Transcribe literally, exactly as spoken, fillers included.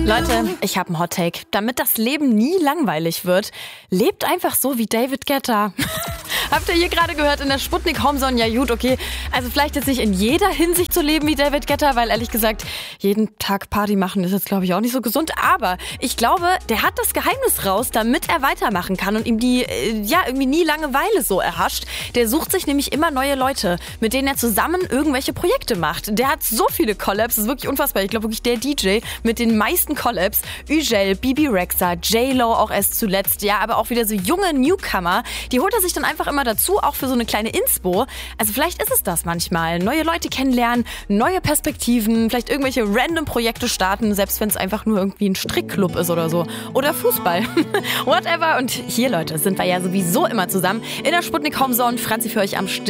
Leute, ich habe einen Hottake. Damit das Leben nie langweilig wird, lebt einfach so wie David Guetta. Habt ihr hier gerade gehört in der Sputnik Homezone? Ja gut, okay. Also vielleicht jetzt nicht in jeder Hinsicht so leben wie David Guetta, weil ehrlich gesagt, jeden Tag Party machen ist jetzt glaube ich auch nicht so gesund. Aber ich glaube, der hat das Geheimnis raus, damit er weitermachen kann und ihm die, äh, ja, irgendwie nie Langeweile so erhascht. Der sucht sich nämlich immer neue Leute, mit denen er zusammen irgendwelche Projekte macht. Der hat so viele Collabs, das ist wirklich unfassbar. Ich glaube wirklich der D J mit den meisten Collabs. Üjel, Bibi Rexha, J-Lo auch erst zuletzt. Ja, aber auch wieder so junge Newcomer. Die holt er sich dann einfach immer dazu, auch für so eine kleine Inspo. Also vielleicht ist es das manchmal. Neue Leute kennenlernen, neue Perspektiven, vielleicht irgendwelche random Projekte starten, selbst wenn es einfach nur irgendwie ein Strickclub ist oder so. Oder Fußball. Whatever. Und hier, Leute, sind wir ja sowieso immer zusammen in der Sputnik Homezone. Franzi für euch am Start.